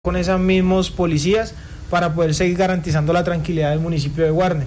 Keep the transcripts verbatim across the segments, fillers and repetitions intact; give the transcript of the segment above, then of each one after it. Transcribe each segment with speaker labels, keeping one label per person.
Speaker 1: con esos mismos policías para poder seguir garantizando la tranquilidad del municipio de Guarne.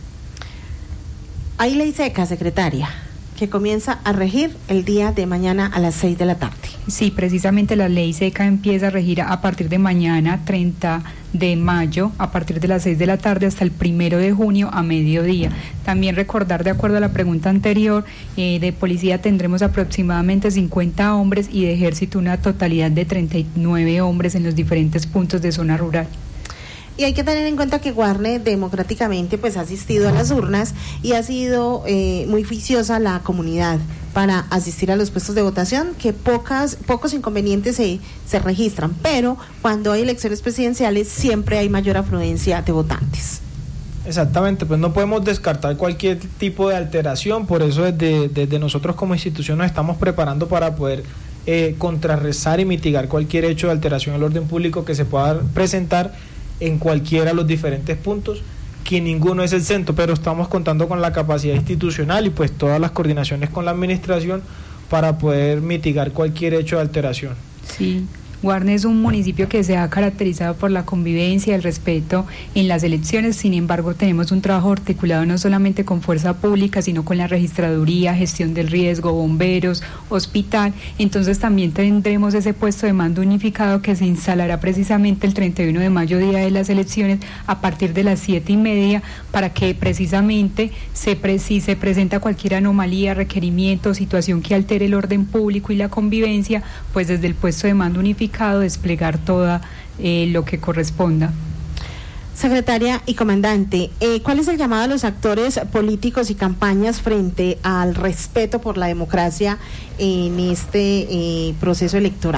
Speaker 2: Hay ley seca, secretaria, que comienza a regir el día de mañana a las seis de la tarde.
Speaker 3: Sí, precisamente la ley seca empieza a regir a partir de mañana, treinta de mayo, a partir de las seis de la tarde hasta el primero de junio a mediodía. También recordar, de acuerdo a la pregunta anterior, eh, de policía tendremos aproximadamente cincuenta hombres y de ejército una totalidad de treinta y nueve hombres en los diferentes puntos de zona rural.
Speaker 2: Y hay que tener en cuenta que Guarne democráticamente pues ha asistido a las urnas y ha sido eh, muy juiciosa la comunidad para asistir a los puestos de votación, que pocas, pocos inconvenientes se, se registran, pero cuando hay elecciones presidenciales siempre hay mayor afluencia de votantes.
Speaker 1: Exactamente, pues no podemos descartar cualquier tipo de alteración, por eso desde, desde nosotros como institución nos estamos preparando para poder eh, contrarrestar y mitigar cualquier hecho de alteración al orden público que se pueda presentar en cualquiera de los diferentes puntos, que ninguno es exento, pero estamos contando con la capacidad institucional y pues todas las coordinaciones con la administración para poder mitigar cualquier hecho de alteración.
Speaker 3: Sí. Guarne es un municipio que se ha caracterizado por la convivencia, el respeto en las elecciones. Sin embargo, tenemos un trabajo articulado no solamente con fuerza pública, sino con la registraduría, gestión del riesgo, bomberos, hospital. Entonces también tendremos ese puesto de mando unificado que se instalará precisamente el treinta y uno de mayo, día de las elecciones, a partir de las siete y media, para que precisamente se pre- si se presenta cualquier anomalía, requerimiento o situación que altere el orden público y la convivencia, pues desde el puesto de mando unificado desplegar toda eh, lo que corresponda.
Speaker 2: Secretaria y comandante, eh, ¿cuál es el llamado a los actores políticos y campañas frente al respeto por la democracia en este eh, proceso electoral?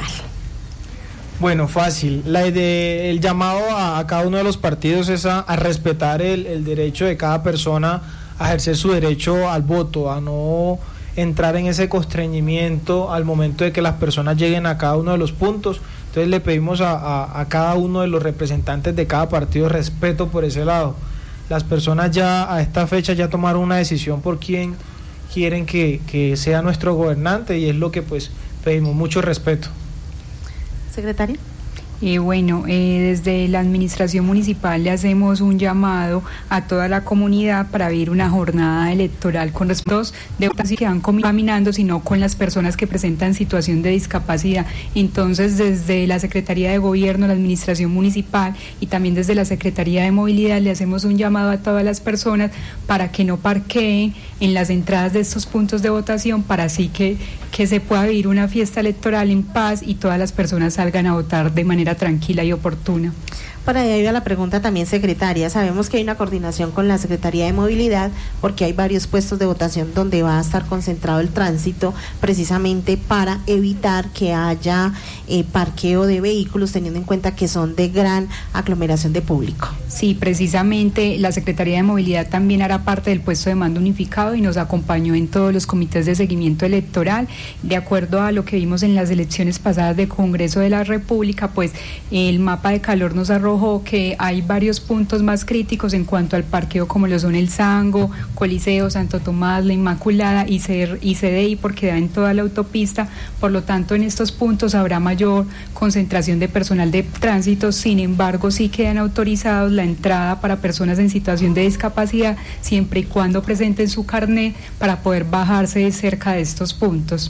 Speaker 1: Bueno, fácil. La de, el llamado a, a cada uno de los partidos es a, a respetar el, el derecho de cada persona a ejercer su derecho al voto, a no entrar en ese constreñimiento al momento de que las personas lleguen a cada uno de los puntos. Entonces le pedimos a, a, a cada uno de los representantes de cada partido respeto por ese lado. Las personas ya a esta fecha ya tomaron una decisión por quién quieren que, que sea nuestro gobernante y es lo que pues pedimos, mucho respeto.
Speaker 2: Secretaria.
Speaker 3: Eh, bueno, eh, desde la administración municipal le hacemos un llamado a toda la comunidad para vivir una jornada electoral con los de votación que van caminando, sino con las personas que presentan situación de discapacidad. Entonces, desde la Secretaría de Gobierno, la administración municipal y también desde la Secretaría de Movilidad le hacemos un llamado a todas las personas para que no parqueen en las entradas de estos puntos de votación, para así que, que se pueda vivir una fiesta electoral en paz y todas las personas salgan a votar de manera tranquila y oportuna.
Speaker 2: Para allá iba la pregunta también, secretaria. Sabemos que hay una coordinación con la Secretaría de Movilidad porque hay varios puestos de votación donde va a estar concentrado el tránsito precisamente para evitar que haya eh, parqueo de vehículos, teniendo en cuenta que son de gran aglomeración de público.
Speaker 3: Sí, precisamente la Secretaría de Movilidad también hará parte del puesto de mando unificado y nos acompañó en todos los comités de seguimiento electoral. De acuerdo a lo que vimos en las elecciones pasadas de Congreso de la República, pues el mapa de calor nos arrojó que hay varios puntos más críticos en cuanto al parqueo, como lo son el Sango, Coliseo, Santo Tomás, La Inmaculada y C D I, porque da en toda la autopista. Por lo tanto, en estos puntos habrá mayor concentración de personal de tránsito. Sin embargo, sí quedan autorizados la entrada para personas en situación de discapacidad, siempre y cuando presenten su carnet para poder bajarse cerca de estos puntos.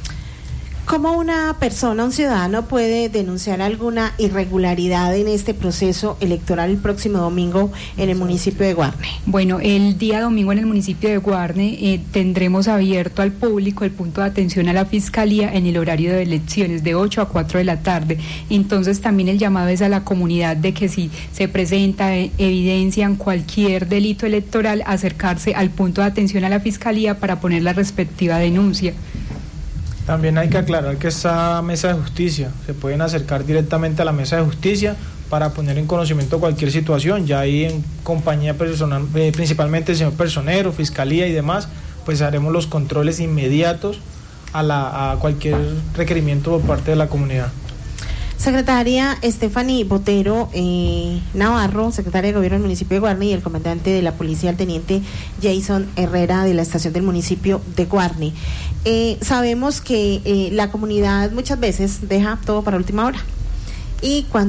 Speaker 2: ¿Cómo una persona, un ciudadano, puede denunciar alguna irregularidad en este proceso electoral el próximo domingo en el municipio de Guarne?
Speaker 3: Bueno, el día domingo en el municipio de Guarne eh, tendremos abierto al público el punto de atención a la Fiscalía en el horario de elecciones de ocho a cuatro de la tarde. Entonces también el llamado es a la comunidad de que si se presenta, eh, evidencian cualquier delito electoral, acercarse al punto de atención a la Fiscalía para poner la respectiva denuncia.
Speaker 1: También hay que aclarar que esa mesa de justicia, se pueden acercar directamente a la mesa de justicia para poner en conocimiento cualquier situación, ya ahí en compañía personal, eh, principalmente el señor personero, fiscalía y demás, pues haremos los controles inmediatos a, la, a cualquier requerimiento por parte de la comunidad.
Speaker 2: Secretaria Stephanie Botero eh, Navarro, secretaria de Gobierno del municipio de Guarne, y el comandante de la policía, el teniente Jason Herrera, de la estación del municipio de Guarne. Eh, sabemos que eh, la comunidad muchas veces deja todo para última hora y cuando